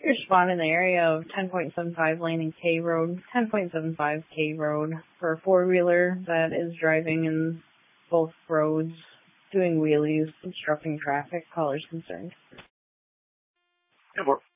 Respond in the area of 10.75 lane in K Road, 10.75 K Road for a four-wheeler that is driving in both roads, doing wheelies, obstructing traffic. Callers concerned. 10-4.